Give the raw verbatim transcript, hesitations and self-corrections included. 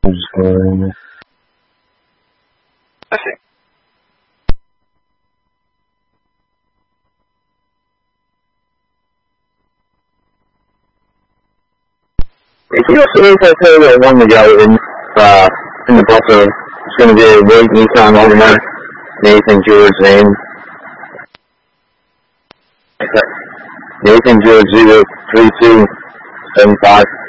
Scoring. I see. If you also say that one to go in, uh, in the bottom, it's going to be a Wade Nissan automatic, Nathan George name. Nathan George zero three two seven five.